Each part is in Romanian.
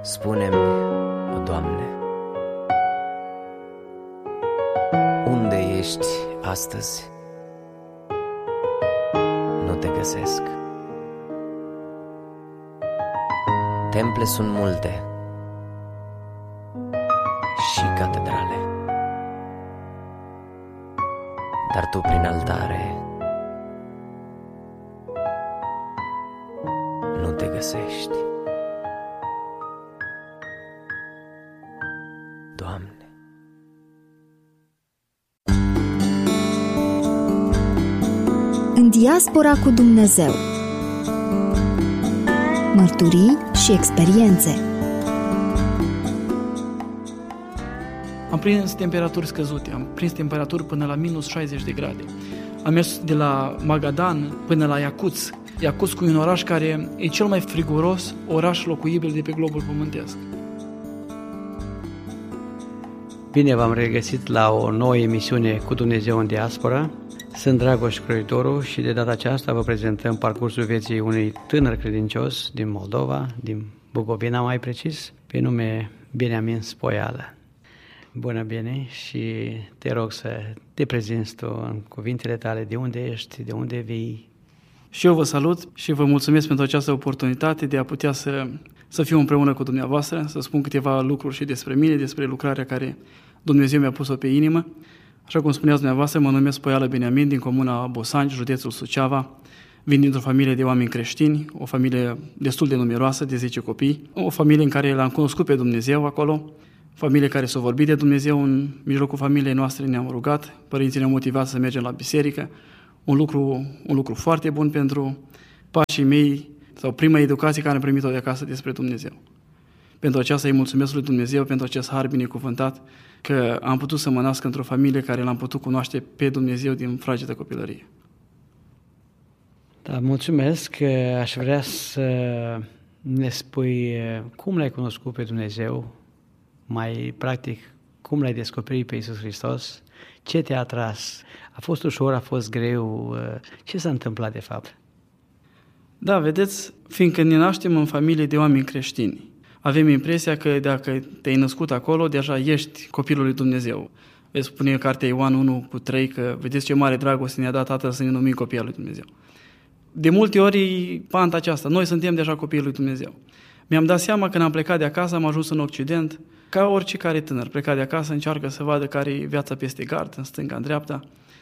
Spune-mi, o Doamne, unde ești astăzi? Nu te găsesc. Temple sunt multe și catedrale, dar tu prin altare nu te găsești. Doamne. În diaspora cu Dumnezeu. Mărturii și experiențe. Am prins temperaturi scăzute, am prins temperaturi până la minus 60 de grade. Am mers de la Magadan până la Iacuț. Iacuț e un oraș care e cel mai friguros oraș locuibil de pe globul pământesc. Bine v-am regăsit la o nouă emisiune cu Dumnezeu în diaspora. Sunt Dragoș Croitoru și de data aceasta vă prezentăm parcursul vieții unui tânăr credincios din Moldova, din Bucovina mai precis, pe nume Beniamin Spoială. Bună, Bine, și te rog să te prezinți tu în cuvintele tale, de unde ești, de unde vii. Și eu vă salut și vă mulțumesc pentru această oportunitate de a putea să fiu împreună cu dumneavoastră, să spun câteva lucruri și despre mine, despre lucrarea care Dumnezeu mi-a pus-o pe inimă. Așa cum spuneați dumneavoastră, mă numesc Spoială Beniamin, din comuna Bosanci, județul Suceava. Vin dintr-o familie de oameni creștini, o familie destul de numeroasă, de 10 copii, o familie în care l-am cunoscut pe Dumnezeu acolo, familie care s-a vorbit de Dumnezeu. În mijlocul familiei noastre ne-am rugat, părinții ne-au motivat să mergem la biserică, un lucru foarte bun pentru pașii mei, sau prima educație care am primit-o de acasă despre Dumnezeu. Pentru aceasta îi mulțumesc lui Dumnezeu, pentru acest har binecuvântat, că am putut să mă nasc într-o familie care l-am putut cunoaște pe Dumnezeu din fragedă copilărie. Da, mulțumesc. Aș vrea să ne spui cum l-ai cunoscut pe Dumnezeu, mai practic, cum l-ai descoperit pe Iisus Hristos, ce te-a atras, a fost ușor, a fost greu, ce s-a întâmplat de fapt? Da, vedeți, fiindcă ne naștem în familie de oameni creștini, avem impresia că dacă te-ai născut acolo, deja ești copilul lui Dumnezeu. Vezi, spune cartea Ioan 1:3 că vedeți ce mare dragoste ne-a dat Tatăl să ne numim copii al lui Dumnezeu. De multe ori e panta aceasta, noi suntem deja copiii lui Dumnezeu. Mi-am dat seama când am plecat de acasă, am ajuns în Occident, ca oricare tânăr, plecat de acasă, încearcă să vadă care e viața peste gard, în stânga, în dreapta.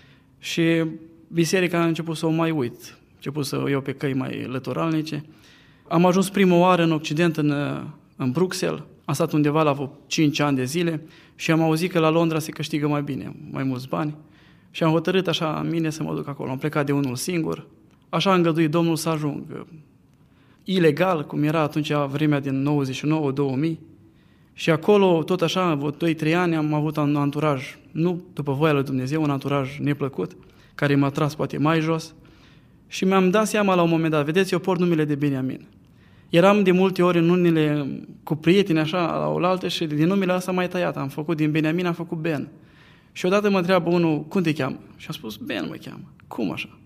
Și biserica a început să o mai uit, a început să o iau pe căi mai lăturalnice. Am ajuns prima oară în Occident, în Bruxelles, am stat undeva la vreo 5 ani de zile și am auzit că la Londra se câștigă mai bine, mai mulți bani și am hotărât așa în mine să mă duc acolo. Am plecat de unul singur, așa a îngăduit Domnul să ajung. Ilegal, cum era atunci vremea din 99-2000, și acolo, tot așa, 2-3 ani am avut un anturaj, nu după voia lui Dumnezeu, un anturaj neplăcut, care m-a tras poate mai jos și mi-am dat seama la un moment dat, vedeți, eu port numele de Beniamin. Eram de multe ori în unele cu prieteni așa la oaltă și din numele ăsta mai tăiat. Am făcut din Beniamin, am făcut Ben. Și odată mă întreabă unul, cum te cheamă? Și am spus, Ben mă cheamă. Cum așa?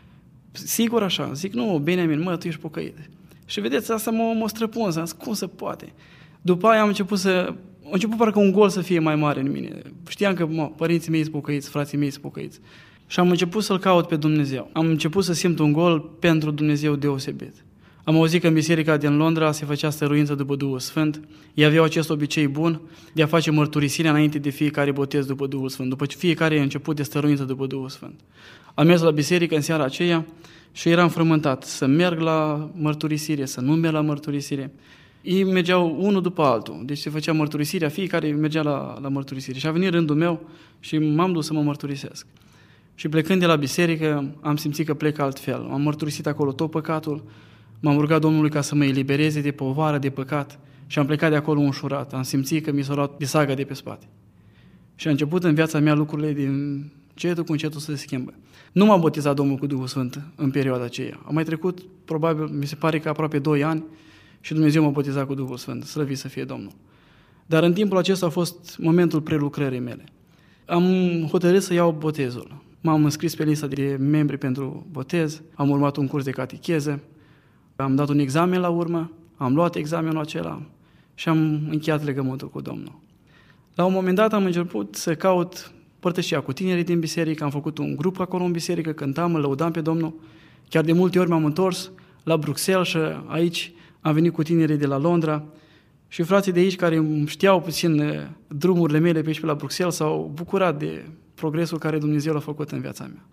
Sigur așa? Zic, nu, Beniamin, tu ești pocăit. Și vedeți, asta m-a străpuns, am zis, cum se poate? După aia am început parcă un gol să fie mai mare în mine. Știam că părinții mei sunt pocăiți, frații mei sunt pocăiți. Și am început să-L caut pe Dumnezeu. Am început să simt un gol pentru Dumnezeu deosebit. Am auzit că în biserica din Londra se făcea stăruință după Duhul Sfânt. Ei aveau acest obicei bun de a face mărturisirea înainte de fiecare botez după Duhul Sfânt, după fiecare început de stăruință după Duhul Sfânt. Am mers la biserică în seara aceea și eram frământat să merg la mărturisire, să nu merg la mărturisire. Ei mergeau unul după altul, deci se făcea mărturisirea, fiecare mergea la mărturisire. Și a venit rândul meu și m-am dus să mă mărturisesc. Și plecând de la biserică, am simțit că plec altfel. Am mărturisit acolo tot păcatul, m-am rugat Domnului ca să mă elibereze de povară de păcat și am plecat de acolo înșurat. Am simțit că mi s-a luat bisaga de pe spate. Și a început în viața mea lucrurile din încetul cu încetul să se schimbă. Nu m-a botezat Domnul cu Duhul Sfânt în perioada aceea. A mai trecut, probabil, mi se pare că aproape 2 ani și Dumnezeu m-a botezat cu Duhul Sfânt, slăvit să fie Domnul. Dar în timpul acesta a fost momentul prelucrării mele. Am hotărât să iau botezul. M-am înscris pe lista de membri pentru botez, am urmat un curs de catecheză, am dat un examen la urmă, am luat examenul acela și am încheiat legământul cu Domnul. La un moment dat am început să caut părtășia cu tinerii din biserică, am făcut un grup acolo în biserică, cântam, îl lăudam pe Domnul. Chiar de multe ori m-am întors la Bruxelles și aici am venit cu tinerii de la Londra și frații de aici care știau puțin drumurile mele pe aici pe la Bruxelles s-au bucurat de progresul care Dumnezeu l-a făcut în viața mea.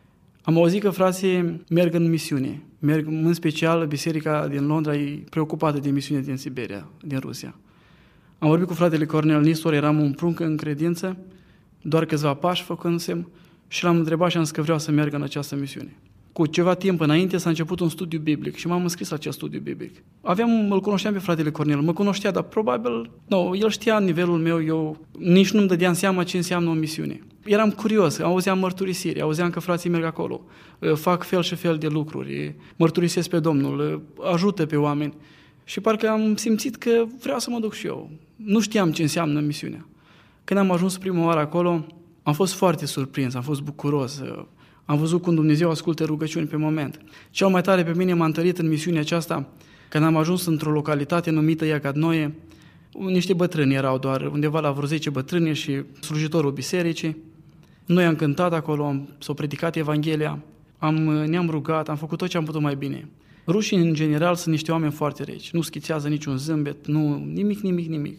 Am auzit că frații merg în misiune, merg în special biserica din Londra e preocupată de misiune din Siberia, din Rusia. Am vorbit cu fratele Cornel Nistor, eram un prunc în credință, doar câțiva pași făcând-se și l-am întrebat și am zis că vreau să merg în această misiune. Cu ceva timp înainte s-a început un studiu biblic și m-am înscris la acest studiu biblic. Îl cunoșteam pe fratele Cornel, mă cunoștea, dar probabil, el știa nivelul meu, eu nici nu-mi dădeam seama ce înseamnă o misiune. Eram curios, auzeam mărturisiri, auzeam că frații merg acolo, fac fel și fel de lucruri, mărturisesc pe Domnul, ajută pe oameni și parcă am simțit că vreau să mă duc și eu. Nu știam ce înseamnă misiunea. Când am ajuns prima oară acolo, am fost foarte surprins, am fost bucuros. Am văzut cum Dumnezeu ascultă rugăciuni pe moment. Cel mai tare pe mine m-a întărit în misiunea aceasta când am ajuns într-o localitate numită Iacadnoie. Niște bătrâni erau doar, undeva la vreo 10 bătrâni și slujitorul bisericii. Noi am cântat acolo, s-a predicat Evanghelia, ne-am rugat, am făcut tot ce am putut mai bine. Rușii, în general, sunt niște oameni foarte reci, nu schițează niciun zâmbet, nimic.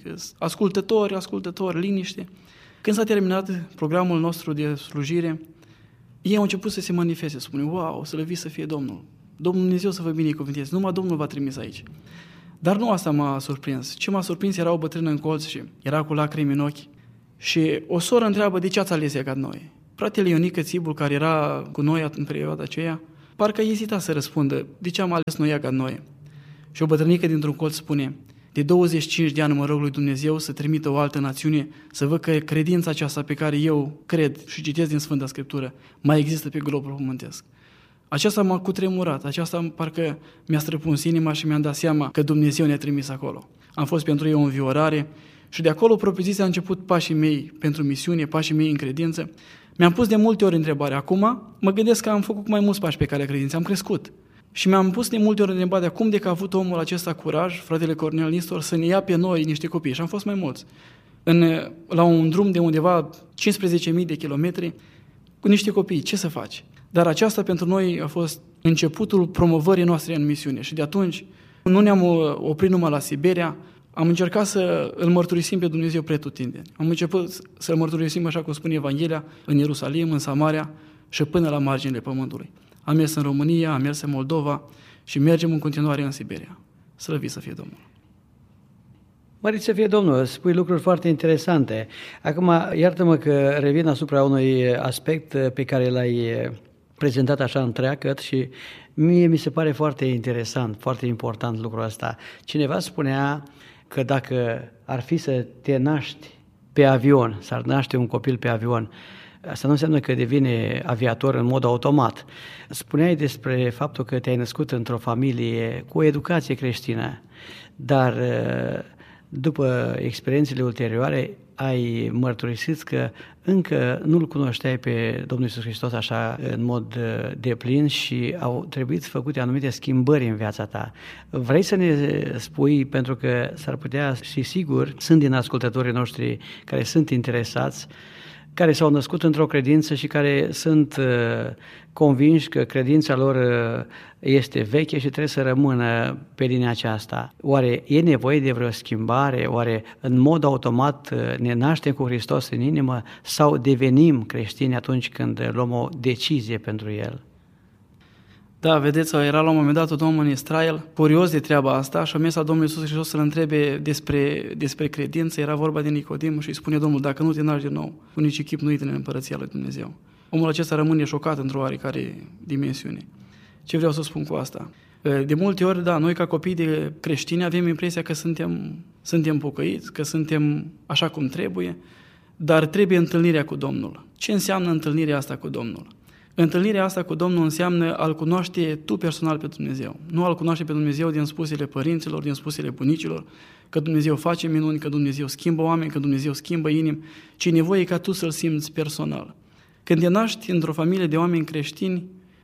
Ascultători, liniște. Când s-a terminat programul nostru de slujire, ei au început să se manifeste, spune, wow, slăvit să fie Domnul. Domnul Dumnezeu să vă binecuvânteze, numai Domnul v-a trimis aici. Dar nu asta m-a surprins. Ce m-a surprins era o bătrână în colț și era cu lacrimi în ochi. Și o soră întreabă, de ce ați ales Iacadnoie? Fratele Ionică Țibul, care era cu noi în perioada aceea, parcă ezita să răspundă, de ce am ales noi Iacadnoie? Și o bătrânică dintr-un colț spune, de 25 de ani mă rog lui Dumnezeu să trimită o altă națiune, să văd că credința aceasta pe care eu cred și citesc din Sfânta Scriptură mai există pe globul pământesc. Aceasta m-a cutremurat, aceasta parcă mi-a străpuns inima și mi-am dat seama că Dumnezeu ne-a trimis acolo. Am fost pentru ei o înviorare și de acolo propriu-zis a început pașii mei pentru misiune, pașii mei în credință. Mi-am pus de multe ori întrebarea. Acum mă gândesc că am făcut mai mulți pași pe calea credinței, am crescut. Și mi-am pus de multe ori întrebarea cum de că a avut omul acesta curaj, fratele Cornel Nistor, să ne ia pe noi niște copii. Și am fost mai mulți. La un drum de undeva 15.000 de kilometri cu niște copii. Ce să faci? Dar aceasta pentru noi a fost începutul promovării noastre în misiune. Și de atunci nu ne-am oprit numai la Siberia, am încercat să îl mărturisim pe Dumnezeu pretutindeni. Am început să-l mărturisim, așa cum spune Evanghelia, în Ierusalim, în Samaria și până la marginile pământului. Am mers în România, am mers în Moldova și mergem în continuare în Siberia. Slăvit să fie Domnul! Mărit să fie Domnul, spui lucruri foarte interesante. Acum, iartă-mă că revin asupra unui aspect pe care l-ai prezentat așa întreagăt și mie mi se pare foarte interesant, foarte important lucrul ăsta. Cineva spunea că dacă ar fi să te naști pe avion, s-ar naște un copil pe avion, asta nu înseamnă că devine aviator în mod automat. Spuneai despre faptul că te-ai născut într-o familie cu o educație creștină, dar după experiențele ulterioare ai mărturisit că încă nu-L cunoșteai pe Domnul Iisus Hristos așa în mod deplin și au trebuit făcute anumite schimbări în viața ta. Vrei să ne spui, pentru că s-ar putea și sigur sunt din ascultătorii noștri care sunt interesați, care s-au născut într-o credință și care sunt convinși că credința lor este veche și trebuie să rămână pe linia aceasta. Oare e nevoie de vreo schimbare? Oare în mod automat ne naștem cu Hristos în inimă sau devenim creștini atunci când luăm o decizie pentru El? Da, vedeți, era la un moment dat un om în Israel, curios de treaba asta, și a mers la Domnul Iisus Hristos să-L întrebe despre credință. Era vorba de Nicodim și îi spune Domnul, dacă nu te naști din nou, cu nici chip nu intră în Împărăția lui Dumnezeu. Omul acesta rămâne șocat într-o oarecare dimensiune. Ce vreau să spun cu asta? De multe ori, da, noi ca copii de creștini avem impresia că suntem pocăiți, că suntem așa cum trebuie, dar trebuie întâlnirea cu Domnul. Ce înseamnă întâlnirea asta cu Domnul? Întâlnirea asta cu Domnul înseamnă a-L cunoaște tu personal pe Dumnezeu. Nu a-L cunoaște pe Dumnezeu din spusele părinților, din spusele bunicilor, că Dumnezeu face minuni, că Dumnezeu schimbă oameni, că Dumnezeu schimbă inimi, ci e nevoie ca tu să-L simți personal. Când te naști într-o familie de oameni creștini,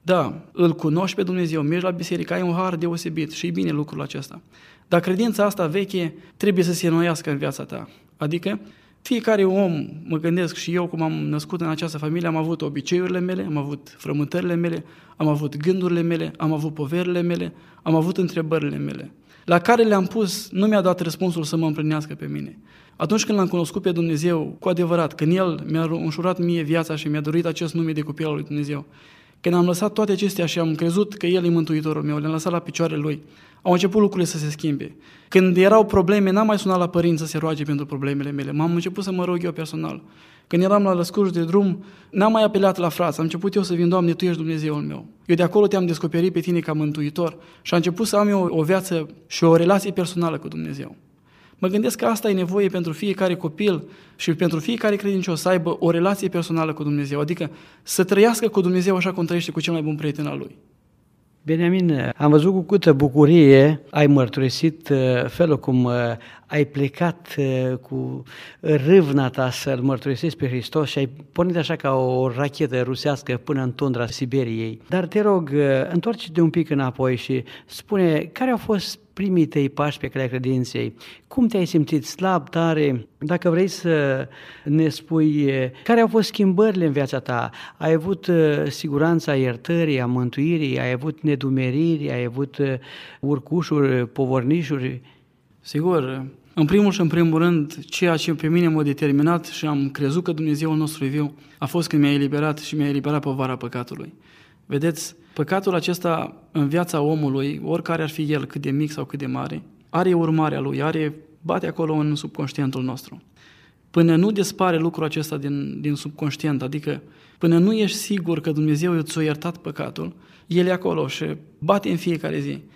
Da, îl cunoști pe Dumnezeu, mergi la biserică, ai un har deosebit și e bine lucrul acesta. Dar credința asta veche trebuie să se înnoiască în viața ta. Adică fiecare om, mă gândesc și eu cum am născut în această familie, am avut obiceiurile mele, am avut frământările mele, am avut gândurile mele, am avut poverile mele, am avut întrebările mele, la care le-am pus, nu mi-a dat răspunsul să mă împlinească pe mine. Atunci când l-am cunoscut pe Dumnezeu cu adevărat, când El mi-a înșurat mie viața și mi-a dorit acest nume de copil al lui Dumnezeu, când am lăsat toate acestea și am crezut că El e Mântuitorul meu, le-am lăsat la picioarele Lui, au început lucrurile să se schimbe. Când erau probleme, n-am mai sunat la părinți să se roage pentru problemele mele, m-am început să mă rog eu personal. Când eram la lăscuși de drum, n-am mai apelat la frați, am început eu să vin, Doamne, Tu ești Dumnezeul meu. Eu de acolo te-am descoperit pe Tine ca Mântuitor și am început să am eu o viață și o relație personală cu Dumnezeu. Mă gândesc că asta e nevoie pentru fiecare copil și pentru fiecare credincios să aibă o relație personală cu Dumnezeu, adică să trăiască cu Dumnezeu așa cum trăiește cu cel mai bun prieten al lui. Beniamin, am văzut cu câtă bucurie ai mărturisit felul cum ai plecat cu râvna ta să-L mărturisești pe Hristos și ai pornit așa ca o rachetă rusească până în tundra Siberiei. Dar te rog, întoarce-te un pic înapoi și spune care au fost primii tăi pași pe calea credinței. Cum te-ai simțit, slab, tare? Dacă vrei să ne spui care au fost schimbările în viața ta, ai avut siguranța iertării, a mântuirii, ai avut nedumeriri, ai avut urcușuri, povornișuri? Sigur, în primul și în primul rând, ceea ce pe mine m-a determinat și am crezut că Dumnezeul nostru e viu, a fost când mi-a eliberat și mi-a eliberat povara păcatului. Vedeți, păcatul acesta în viața omului, oricare ar fi el, cât de mic sau cât de mare, are urmarea lui, bate acolo în subconștientul nostru. Până nu dispare lucrul acesta din subconștient, adică până nu ești sigur că Dumnezeu ți-a iertat păcatul, el e acolo și bate în fiecare zi.